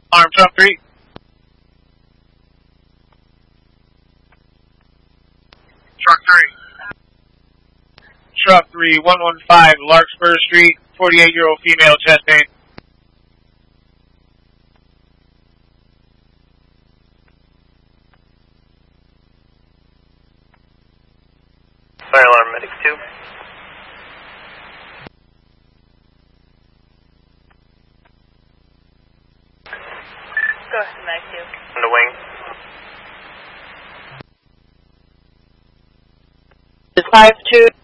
Arm truck 3. Truck 3. Truck 3, 115 Larkspur Street, 48-year-old female, chest pain. Fire alarm, medic 2. Go ahead, medic 2. On the wing. It's 5-2.